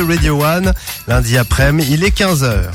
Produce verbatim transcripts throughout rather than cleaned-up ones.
Radio One, lundi après-midi, il est quinze heures.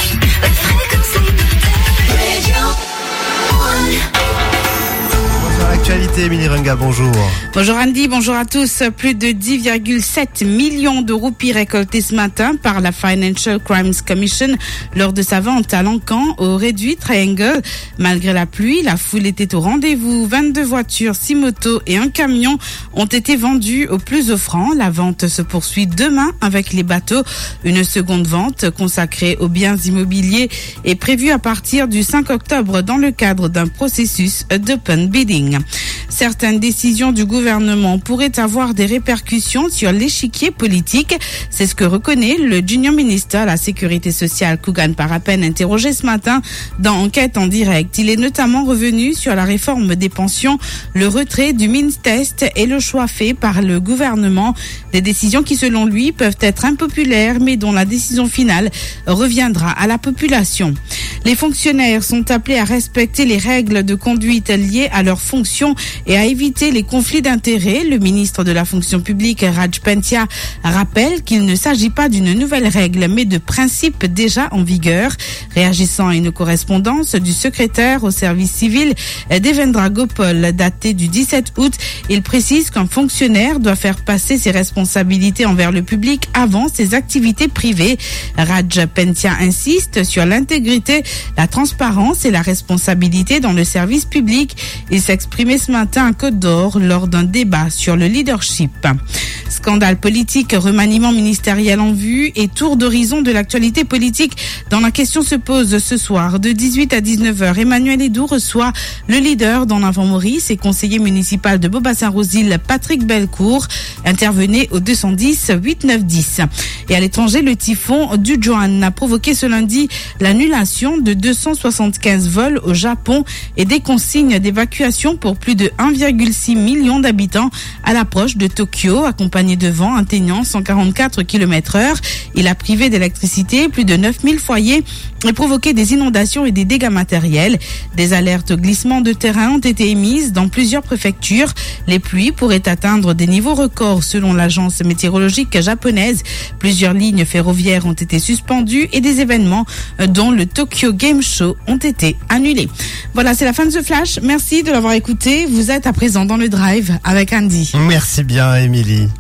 L'actualité, Émilie Runga, bonjour. Bonjour Andy, bonjour à tous. Plus de dix virgule sept millions de roupies récoltées ce matin par la Financial Crimes Commission lors de sa vente à Lancan au réduit Triangle. Malgré la pluie, la foule était au rendez-vous. vingt-deux voitures, six motos et un camion ont été vendus au plus offrant. La vente se poursuit demain avec les bateaux. Une seconde vente consacrée aux biens immobiliers est prévue à partir du cinq octobre dans le cadre d'un processus d'open bidding. Certaines décisions du gouvernement pourraient avoir des répercussions sur l'échiquier politique. C'est ce que reconnaît le junior ministre à la Sécurité sociale, Kugan Parapen, interrogé ce matin dans Enquête en direct. Il est notamment revenu sur la réforme des pensions, le retrait du Min-Test et le choix fait par le gouvernement. Des décisions qui, selon lui, peuvent être impopulaires, mais dont la décision finale reviendra à la population. Les fonctionnaires sont appelés à respecter les règles de conduite liées à leurs fonctions et à éviter les conflits d'intérêts. Le ministre de la fonction publique, Raj Pentia, rappelle qu'il ne s'agit pas d'une nouvelle règle, mais de principes déjà en vigueur. Réagissant à une correspondance du secrétaire au service civil, Devendra Gopal, datée du dix-sept août, il précise qu'un fonctionnaire doit faire passer ses responsabilités envers le public avant ses activités privées. Raj Pentia insiste sur l'intégrité, la transparence et la responsabilité dans le service public. Il s'exprimait ce matin à Côte d'Or lors d'un débat sur le leadership. Scandale politique, remaniement ministériel en vue et tour d'horizon de l'actualité politique. Dans la question se pose ce soir de dix-huit à dix-neuf heures. Emmanuel Hédou reçoit le leader dans l'Avant-Maurice et conseiller municipal de Beaubassin-Rosil, Patrick Bellecourt. Intervenez au deux cent dix huit neuf dix. Et à l'étranger, le typhon du Joan a provoqué ce lundi l'annulation de deux cent soixante-quinze vols au Japon et des consignes d'évacuation pour plus de un virgule six million d'habitants à l'approche de Tokyo, accompagné de vent atteignant cent quarante-quatre kilomètres heure. Il a privé d'électricité plus de neuf mille foyers et provoqué des inondations et des dégâts matériels. Des alertes glissement de terrain ont été émises dans plusieurs préfectures. Les pluies pourraient atteindre des niveaux records selon l'agence météorologique japonaise. Plusieurs lignes ferroviaires ont été suspendues et des événements dont le Tokyo Game Show ont été annulés. Voilà, c'est la fin de ce flash. Merci de l'avoir écouté. Vous êtes à présent dans le drive avec Andy. Merci bien, Émilie.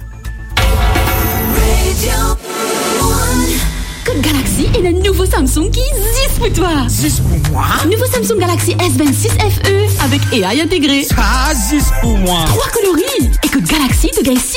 Code Galaxy et le nouveau Samsung qui zis pour toi. Zis pour moi? Nouveau Samsung Galaxy S vingt-six F E avec A I intégré. Ça, zis pour moi. Trois coloris. Et Code Galaxy te gagne six